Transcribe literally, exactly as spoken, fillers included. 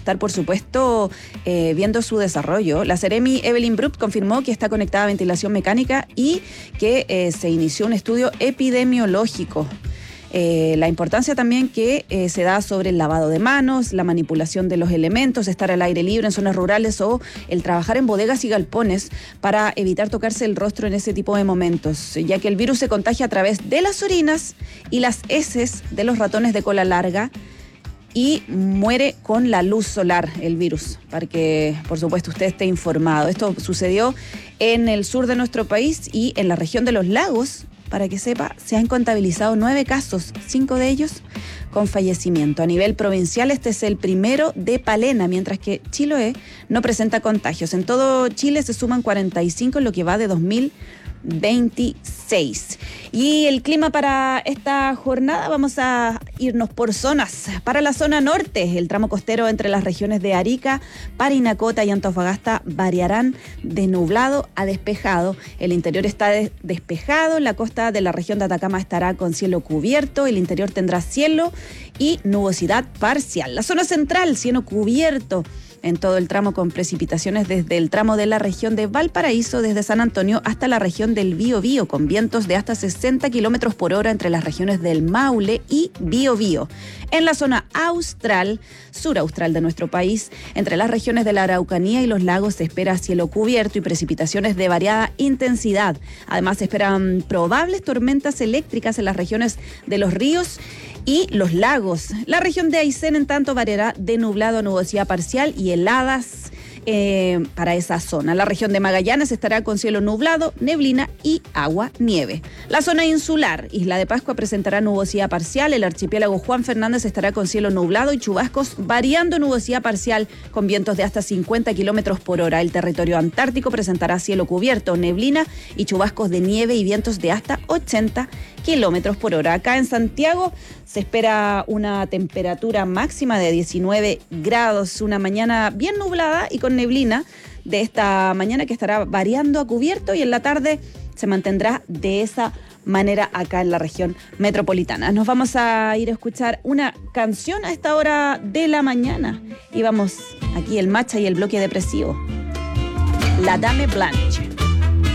estar, por supuesto, eh, viendo su desarrollo. La Seremi Evelyn Brupp confirmó que está conectada a ventilación mecánica y que eh, se inició un estudio epidemiológico. Eh, la importancia también que eh, se da sobre el lavado de manos, la manipulación de los elementos, estar al aire libre en zonas rurales o el trabajar en bodegas y galpones para evitar tocarse el rostro en ese tipo de momentos, ya que el virus se contagia a través de las orinas y las heces de los ratones de cola larga y muere con la luz solar el virus, para que, por supuesto, usted esté informado. Esto sucedió en el sur de nuestro país y en la región de los lagos. Para que sepa, se han contabilizado nueve casos, cinco de ellos con fallecimiento. A nivel provincial, este es el primero de Palena, mientras que Chiloé no presenta contagios. En todo Chile se suman cuarenta y cinco en lo que va de dos mil veintiséis. Y el clima para esta jornada, vamos a irnos por zonas. Para la zona norte, el tramo costero entre las regiones de Arica, Parinacota y Antofagasta variarán de nublado a despejado. El interior está de- despejado, la costa de la región de Atacama estará con cielo cubierto, el interior tendrá cielo y nubosidad parcial. La zona central, cielo cubierto en todo el tramo con precipitaciones desde el tramo de la región de Valparaíso, desde San Antonio hasta la región del Biobío, con vientos de hasta sesenta kilómetros por hora entre las regiones del Maule y Biobío. En la zona austral, suraustral de nuestro país, entre las regiones de la Araucanía y los lagos se espera cielo cubierto y precipitaciones de variada intensidad. Además se esperan probables tormentas eléctricas en las regiones de los ríos y los lagos. La región de Aysén, en tanto, variará de nublado a nubosidad parcial y heladas eh, para esa zona. La región de Magallanes estará con cielo nublado, neblina y agua nieve. La zona insular, Isla de Pascua, presentará nubosidad parcial. El archipiélago Juan Fernández estará con cielo nublado y chubascos variando nubosidad parcial con vientos de hasta cincuenta kilómetros por hora. El territorio antártico presentará cielo cubierto, neblina y chubascos de nieve y vientos de hasta ochenta kilómetros por hora. Acá en Santiago se espera una temperatura máxima de diecinueve grados, una mañana bien nublada y con neblina de esta mañana que estará variando a cubierto, y en la tarde se mantendrá de esa manera acá en la región metropolitana. Nos vamos a ir a escuchar una canción a esta hora de la mañana y vamos aquí el Matcha y el bloque depresivo. La Dame Blanche.